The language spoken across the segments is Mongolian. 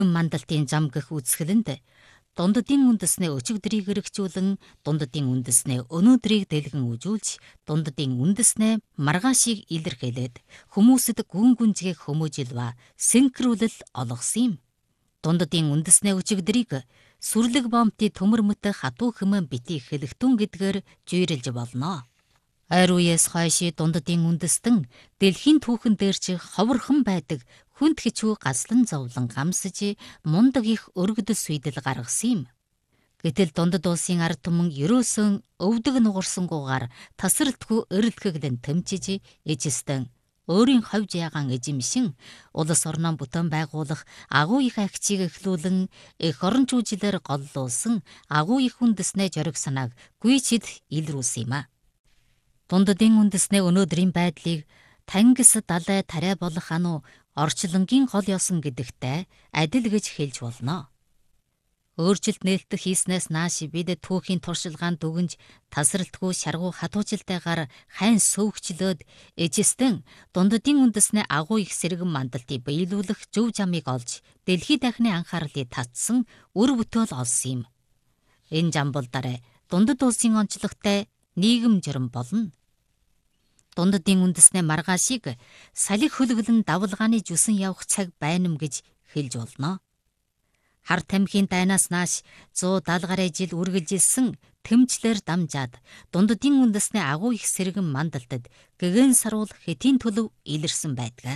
Мандалтын зам гэх үзэсгэлэнд дундадын үндэснээ өчигдрийг хэрэгжүүлэн дундадын үндэснээ өнөөдрийг дэлгэн үзүүлж дундадын үндэснээ маргаашийг илэрхийлээд хүмүүсэд гүн гүнзгийг хүмүүжилва сэнхрүүлэл олгосон юм. Дундадын үндэснээ өчигдрийг сүрлэг бомтын төмөр мөт хатуу хэмээн бити хэлэхтүн гэдгээр жийрэлж болно. Ойр үеэс хойш дундадын үндэстэн дэлхийн түүхэн дээр ч ховорхон байдаг хүнд хичүү гаслан зовлон гамсаж мундаг их өргөдөл сүйдэл гаргасан юм. Гэтэл дундад улсын ард түмэн ерөөсөн өвдөг нугарсангуугаар тасралтгүй өрөлдгөглөн тэмчиж эжистэн өөрийн ховж ягаан эжимшин улс орноо бүтээн байгуулах агуу их агчийг эхлүүлэн эх орон чүүжилээр голлуулсан агуу их үндэснээ жориг санааг гүйчид илрүүлсэн юм а. Дундадын үндэснээ өнөөдрийн байдлыг тангис далай тариа болох ануу орчлонгийн гол ёсон гэдэгтэй адил гэж хэлж болно. Өөрчлөлт нээлттэй хийснээс нааш бид түүхийн туршилгаанд дүгнж тасралтгүй шаргуу хатуужилтайгаар хайн сөвгчлөөд эжистэн дундадын үндэснээ агуу их сэргэн мандалтыг биелүүлэх зөв замыг олж дэлхийд дахны анхаарлыг татсан үр бүтээл олсон юм. Энэ зам бол дараа дундад улсын онцлогтой нийгэм журам болно. Дундадын үндэснээ маргаашийг салхи хөлөглөн давалгааны жүсэн явах цаг байна гэж хэлж болно. Хар тамхины дайнаас нааш 170 гаруй жил үргэлжилсэн тэмчлэр дамжаад дундадын үндэснээ агуу их сэргэн мандалтад гэгэн саруул хэтийн төлөв илэрсэн байдаг.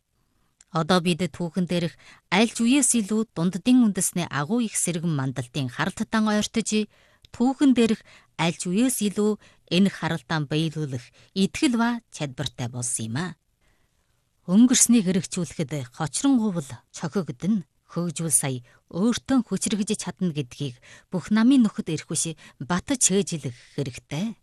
Одоо бид түүхэн дээрх аль ч үеэс илүү дундадын үндэснээ агуу их сэргэн мандалтын харалтан ойртож түүхэн дээрх аль ч үеэс илүү энэ харалтан биелүүлэх итгэл ба чадвартай болсон юм а. Өнгөрснийг хэрэгжүүлэхэд хочронгуул цохигдно, хөгжүүл сая өөртөө хүчрэгж чадна гэдгийг бүх намын нөхөд эрхвш батж хээжилэх хэрэгтэй.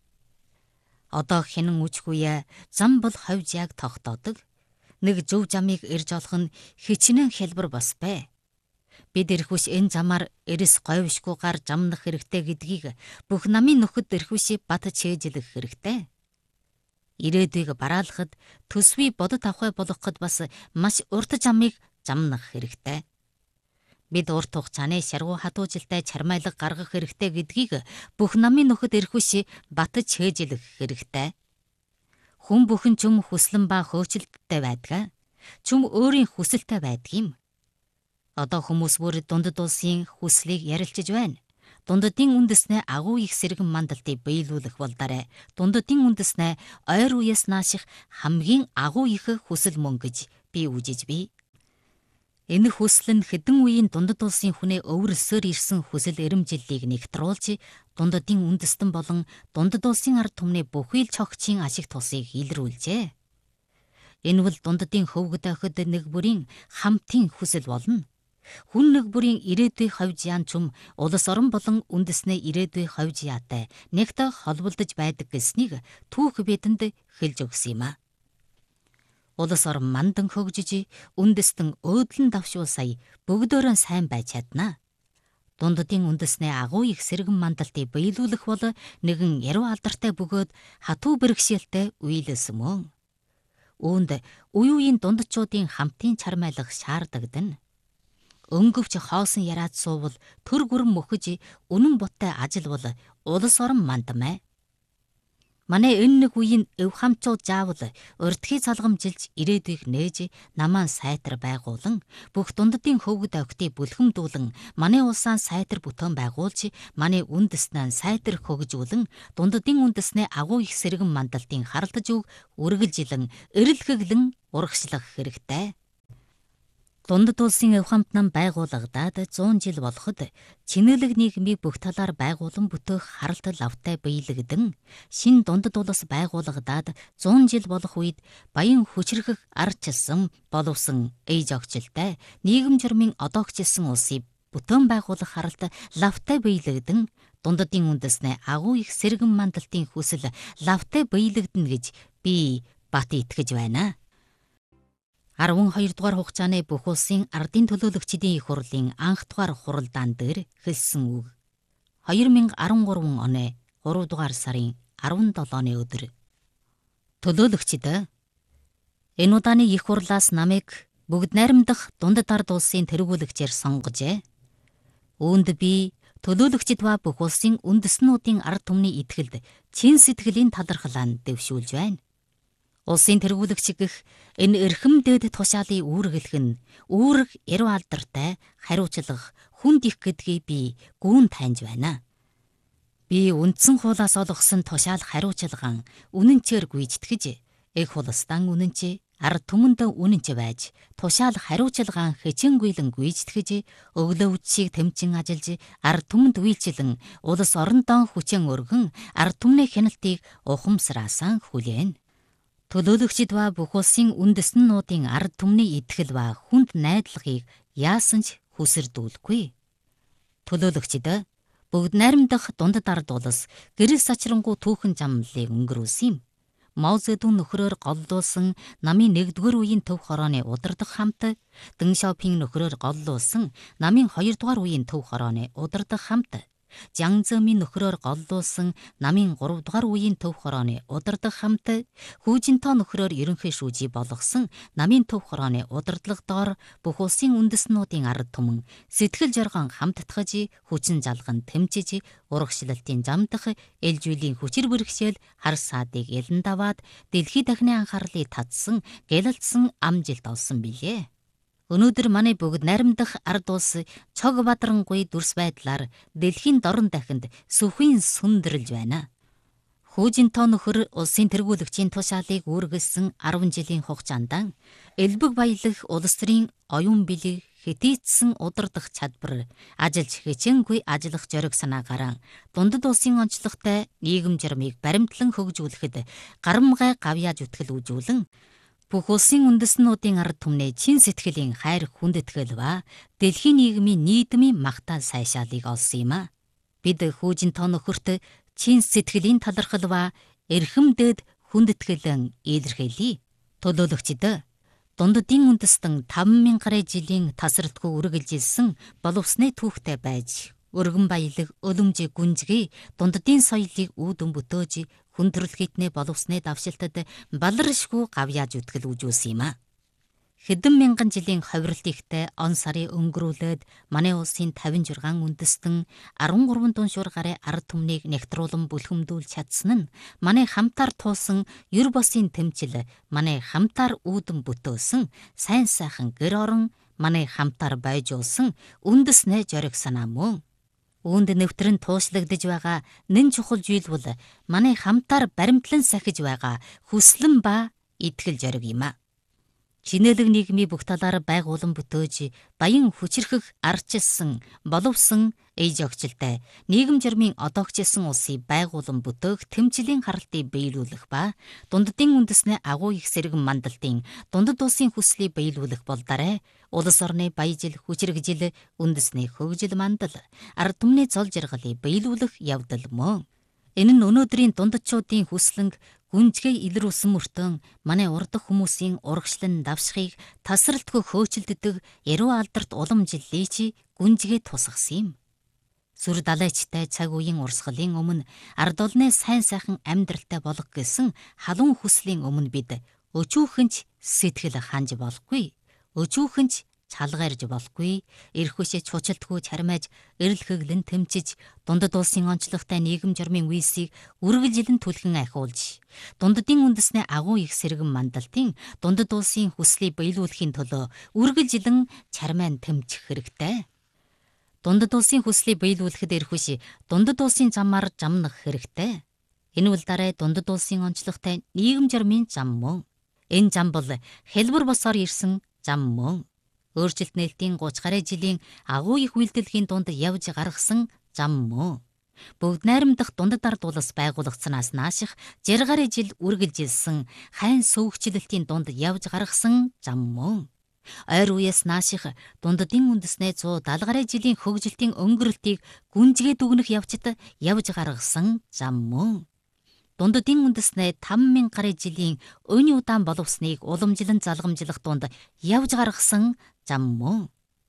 Одоо хинэн үжгүйе зам бол ховж яг тогтоодог. Нэг зөв замыг ирж олох нь хичнээн хялбар бас бай. Бид эрхвш энэ замаар эрэс говьшгүйгээр замнах хэрэгтэй гэдгийг бүх намын нөхөд эрхвш батж хээжилэх хэрэгтэй. Ирээдүйг бараалахад төсвий бодод авах болгоход бас маш урт замыг замнах хэрэгтэй. Бид урт хугацааны шаргуу хатуужилтай чармайлаг гаргах хэрэгтэй гэдгийг бүх намын нөхөд эрхвш батж хээжилэх хэрэгтэй. Хүн бүхэн ч хүслэн ба хөөцөлттэй байдаг. Чүм өөрийн хүсэлтэй байдаг юм. Одоо хүмүүс бүр дундад улсын хүслийг ярилцж байна. Дундадын үндэснээ агуу их сэргэн мандалтыг биелүүлэх бол дараа дундадын үндэснээ ойр үеэс нааших хамгийн агуу их хүсэл мөн гэж би үжиж бий. Энэ хүсэл нь хэдэн үеийн дундад улсын хүнээ өвөрсөөр ирсэн хүсэл эрэмжлэлийг нэгтруулж дундадын үндэстэн болон дундад улсын ард түмний бүхий л цогцын ашиг тусыг илрүүлжээ. Энэ бол дундадын хөвгөд охид нэг бүрийн хамтын хүсэл болно. Хүн нэг бүрийн ирээдүйн ховж яан чум улс орон болон үндэснээ ирээдүйн ховж яатай нэгт холбогдож байдаг гэснийг түүх бидэнд хэлж өгсөн юм а. Улс орон мандан хөгжиж үндэстэн өөдлөн давшуул сая бүгдөөрөө сайн байж чадна. Дундадын үндэснээ агуу их сэргэн мандалтыг биелүүлэх бол нэгэн яруу алдартай бөгөөд хатуу бэрхшээлтэй үеилээс мөн. Үүнд үе үеийн дундадчуудын хамтын чармайлах шаардагдана. Өнгөвч хоосон яраад суувал төр гүрэн мөхөж үнэн буттай ажилвал улс орон мандамай. Манай энэ нэг үеийн өв хамчууд заавал урдхий залгамжилж ирээдүйг нээж намаан сайтар байгуулан бүх дундадын хөвгөд охтыг бүлхэмдүүлэн манай улсаа сайтар бүтээн байгуулж манай үндэснээ сайтар хөгжүүлэн дундадын үндэснээ агуу их сэргэн мандалтын харалтаж өг үргэлжилэн эрэлхэглэн урагшлах хэрэгтэй. Дундад улсын өв хамт нам байгуулагдаад 100 жил болоход чинэлэг нийгмийг бүх талаар байгуулан бүтээх харалтал автай биелэгдэн шин дундад улс байгуулагдаад 100 жил болох үед баян хүчрхэх арчилсан боловсон ээж огчлтай нийгэм журмын одоогчилсан улсыг бүтээн байгуулах харалтал лавтай биелэгдэн дундадын үндэснээ агуу их сэргэн мандалтын хүсэл лавтай биелэгдэнэ гэж би бат итгэж байна. 12 дугаар хугацааны бүх улсын ардын төлөөлөгчдийн их хурлын анх дугаар хуралдаан дээр хэлсэн үг. 2013 оны 3 дугаар сарын 17-ны өдөр. Төлөөлөгчд энэ удааны их хурлаас намайг бүгд найрамдах дундад ард улсын тэргүүлэгчээр сонгожээ. Үүнд би төлөөлөгчд ба бүх улсын үндэстнүүдийн ард түмний итгэлд чин сэтгэлийн талархлаа дэвшүүлж байна. Улсын тэргүүлэгч гэх энэ эрхэм дээд тушаалын үүргэлэх нь үүрэг эрүү алдартай хариуцлага хүнд их гэдгийг би гүн таньж байна. Би үндсэн хуулаас олгосон тушаал хариуцлагаан үнэнчээр гүйцэтгэж, эх хулстан үнэнч, ард түмэнд үнэнч байж, тушаал хариуцлагаан хичээнгүйлэн гүйцэтгэж, өглөөвчийг тэмцэн ажиллаж, ард түмэнд үйлчлэн, улс орондоо хүчэн өргөн, ард түмний хяналтыг ухамсараасан хүлээн. Төлөөлөгчд ба бүх улсын үндэстнүүдийн ард түмний итгэл ба хүнд найдлагыг яасан ч хүсэрдүүлэхгүй. Төлөөлөгчд бүгд найрамдах дундад ард улс гэрэл сачрангуй түүхэн замлалыг өнгөрүүлсэн юм. Мао Цзэдун нөхрөөр голлуулсан намын 1-р үеийн төв хорооны удирдах хамт, Дэн Шаопинг нөхрөөр голлуулсан намын 2-р үеийн төв хорооны удирдах хамт, Жан Зэмийн нөхрөөр голлуулсан намын 3-р үеийн төв хорооны удирдах хамт, Хүү Жинтao нөхрөөр ерөнхий шүүжий болгосон намын төв хорооны удирдлага доор бүх улсын үндэстнүүдийн ард түмэн сэтгэл жаргон хамтдахж, хүчин залган тэмцэж, урагшлалтын замдах ээлжүүлийн хүчир бэрхшээл хар саадыг элен даваад дэлхийд дахины анхаарлыг татсан, гялалцсан амжилт олсон билээ. Өнөөдөр манай бүгд найрамдах ард улс цог бадрангуй дүрс байдлаар дэлхийн дорн дахинд сүхийн сүндэрлж байна. Хүү Жинтao нөхөр улсын тэргүүлэгчийн тушаалыг үүргэсэн 10 жилийн хугацаанд элбэг баялаг улс төрийн оюун бэлэг хэтийцсэн удирдах чадвар, ажиллаж хичээнгүй ажиллах зориг санаагаар дундад улсын онцлогтой нийгэм журмыг баримтлан хөгжүүлэхэд гарамгай гавьяаж үтгэл үзүүлэн бүх улсын үндэстнүүдийн ард түмний чин сэтгэлийн хайр хүндэтгэл ба дэлхийн нийгмийн нийтмийн магтаал сайшаалыг олсон юм а. Бид Хүү Жинтao нөхөрт чин сэтгэлийн талархал ба эрхэм дээд хүндэтгэлэн илэрхийлье. Төлөөлөгчд дундадын үндэстэн 5,000 гаруй жилийн тасралтгүй үргэлжилсэн боловсны түүхтэй байж, өргөн баялаг өлөмжийг гүнзгий дундадын соёлыг үүдэн бүтөөж, хүндрэл хитнээ боловсны давшилтад баларшгүй гавьяаж үтгэл үзүүлсэн юм а. Хэдэн мянган жилийн ховролт ихтэй он сарын өнгөрүүлээд манай улсын 56 үндэстэн 13 дуншуур гаруй ард түмнийг нэгтруулан бүлхэмдүүлж чадсан нь манай хамтаар туулсан ер босын тэмцэл, манай хамтаар үүдэн бүтөөсөн сайн сайхан гэр орон, манай хамтаар байжуулсан үндэснээ зориг санаа мөн. Үүнд нэвтрэн туушлагдж байгаа нэн чухал зүйл бол манай хамтаар баримтлан сахиж байгаа хүслэн ба итгэл зориг юм а. Чинэлэг нийгмийн бүх талаар байгуулан бүтөөж, баян хүчрхэх арчилсан, боловсон, ээж огчлтай нийгэм журмын одоогчилсан улсыг байгуулан бүтөөх тэмцлийн харалтыг биелүүлэх ба дундадын үндэснээ агуу их сэргэн мандалтын дундад улсын хүслийг биелүүлэх бол дараа улс орны баяжил, хүчрэгжил, үндэсний хөгжил мандал, ард түмний зол жаргалыг биелүүлэх явдал мөн. Энэ нь өнөөдрийн дундадчуудын хүслэнг гүнзгий илрүүлсэн мөртөө манай урдах хүмүүсийн урагшлан давшихыг тасралтгүй хөөцөлддөг яруу алдарт уламжлалыг гүнзгий тусгасан юм. Сүр далайчтай цаг үеийн урсгалын өмнө ард олны сайн сайхан амьдралтай болох гэсэн халуун хүслийн өмнө бид өчүүхэнч сэтгэл ханж болохгүй, өчүүхэнч чалгаарж болохгүй, эрх хүчээ чуучилдгүй чармайж, эрэл хэглэн тэмцэж, дундад улсын онцлогтой нийгэм журмын үйлсийг үргэлжилэн түлхэн ахиулж, дундадын үндэснээ агуу их сэргэн мандалтын дундад улсын хүслийг биелүүлэхийн төлөө үргэлжилэн чармайн тэмцэх хэрэгтэй. Дундад улсын хүслийг биелүүлэхэд эрх хүч дундад улсын замаар замнах хэрэгтэй. Энэ үл дараа дундад улсын онцлогтой нийгэм журмын зам мөн. Энэ зам бол хэлбэр босоор ирсэн зам мөн. Өөрчлөлт нээлтийн 30 гаруй жилийн агуу их үйлдэлхийн дунд явж гаргасан зам мөн. Бүгд найрамдах дундад ард улс байгуулагдсанаас нааших 60 гаруй жил үргэлжилсэн хайн сөвөгчлөлтийн дунд явж гаргасан зам мөн. Ойр үеэс нааших дундадын үндэснээ 170 гаруй жилийн хөгжилтийн өнгөрөлтийг гүнзгий дүгнэх явцад явж гаргасан зам мөн. Дундадын үндэснээ 5,000 гаруй жилийн өн удаан боловсныг уламжлан залгамжлах дунд явж гаргасан зам мөн.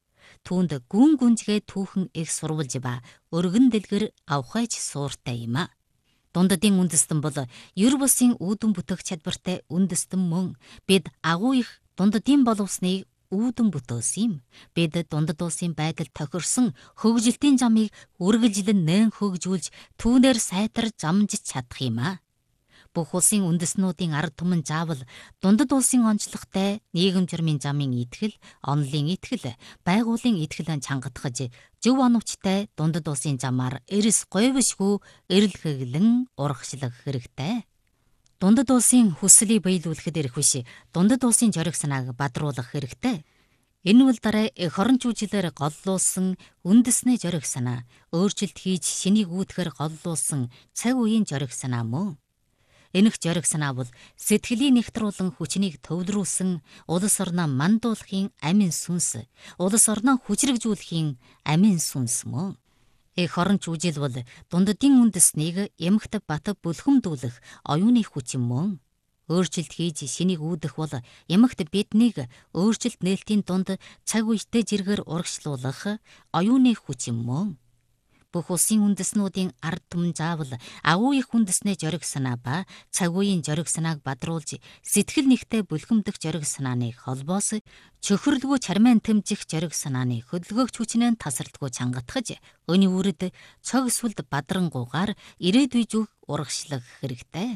Түүнд гүн гүнзгээ түүхэн их сурвалж ба өргөн дэлгэр авахайч сууртай юм а. Дундадын үндэстэн бол ер бусын үүдэн бүтэх чадвартай үндэстэн мөн. Бид агуу их дундадын боловсныг үүдэн бүтөөс юм. Бид дундад улсын байдал тохирсон хөгжилтийн замыг үргэлжлэн нээн хөгжүүлж түүнээр сайтарч амжиж чадах юм а. Бүх улсын үндэснүүдийн ард түмэн заавал дундад улсын онцлогтой нийгэм журмын замын итгэл, онолын итгэл, байгуулын итгэлэн чангатгаж зөв оновчтой дундад улсын замаар эрс говьшгүй эрэл хэглэн урагшлах хэрэгтэй. Дундад улсын хүслийг биелүүлэхэд ирэх биш, дундад улсын зориг санааг бадруулах хэрэгтэй. Энэ үл дараа эх орон жүжиглэр голлуулсан үндэсний зориг санаа, өөрчлөлт хийж шинийг үүдхээр голлуулсан цаг үеийн зориг санаа мөн. Энэх зориг санаа бол сэтгэлийн нэгтруулан хүчнийг төвлөрүүлсэн улс орноо мандуулахын амин сүнс, улс орноо хүчрэгжүүлэхийн амин сүнс мөн. Эх орон жүжил бол дундадын үндэснийг эмхт бат бүлхэмдүүлэх оюуны хүч юм мөн. Өөрчлөлт хийж шинийг үүдэх бол эмхт биднийг өөрчлөлт нээлтийн дунд цаг үетэй жиргээр урагшлуулах оюуны хүч юм мөн. Бүх улсын үндэснүүдийн ард түмэн заавал агуу их үндэсний зориг санаа ба цаг үеийн зориг санааг бадруулж сэтгэл нэгтэй бүлхэмдэх зориг санааны холбоос чөхөрлөгөө чармайн тэмжих зориг санааны хөдөлгөөгч хүчнээ тасралтгүй чангатгаж өний үрд цог сүлд бадрангуугаар ирээдүй зүг урагшлах хэрэгтэй.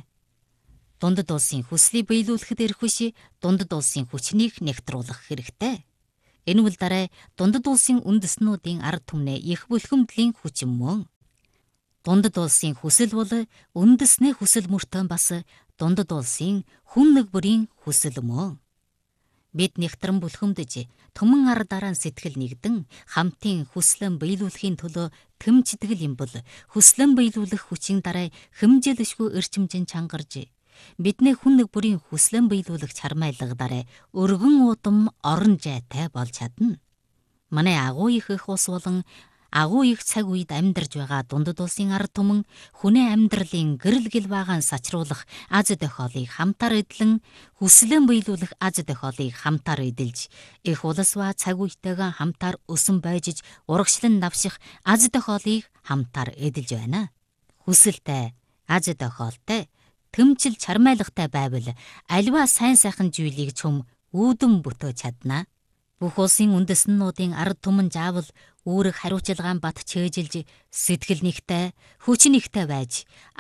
Дундад улсын хүслийг биелүүлэхэд ирэх биш, дундад улсын хүчнийг нэгтруулах хэрэгтэй. Энэ үл дараа дундад улсын үндэснүүдийн ард түмнээ их бүлхэмдлийн хүч юм мөн. Дундад улсын хүсэл бол үндэсний хүсэл мөртөө бас дундад улсын хүн нэг бүрийн хүсэл мөн. Бид нэгтрэн бүлхэмдэж түмэн ард дараа сэтгэл нэгдэн хамтын хүслэн биелүүлэхийн төлөө тэмцдэг юм бол хүслэн биелүүлэх хүчин дараа хэмжээлшгүй эрчимжин чангарж бидний хүн нэг бүрийн хүслэн биелүүлэх чармайлга дараа өргөн удам орон жайтай болж чадна. Манай агуу их улс болон агуу их цаг үед амьдарж байгаа дундад улсын ард түмэн хүний амьдралын гэрэл гэлбаагаан сачруулах аз тохиолыг хамтаар эдлэн хүслэн биелүүлэх аз тохиолыг хамтаар эдэлж их улс ба цаг үетэйгээ хамтаар өсөн байжж урагшлан навших аз тохиолыг хамтаар эдэлж байна. Хүсэлтэй, аз тохиолтой, тэмцэл чармайлгатай байвал альва сайн сайхан зүйлийг чөм үүдэн бүтөө чадна. Бүх улсын үндэснүүдийн ард түмэн заавал үүрэг хариуцлагаан бат чээжилж сэтгэл нэгтэй, хүч нэгтэй байж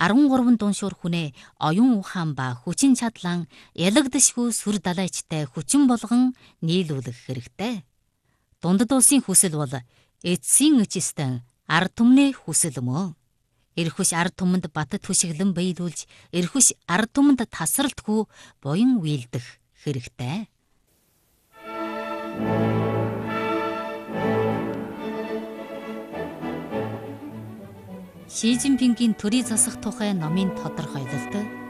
13 дуншуур хүнээ оюун ухаан ба хүчин чадлан ялагдшгүй сүр далайчтай хүчин болгон нийлүүлэх хэрэгтэй. Дундад улсын хүсэл бол эцсийн эцэстэн ард түмний хүсэл мөн. Эрхүш ард түмэнд бат түшиглэн биелүүлж, эрхүш ард түмэнд тасралтгүй буян үйлдэх хэрэгтэй. Ши Цзиньпингийн төрийн засах тухай номын тодорхойлолт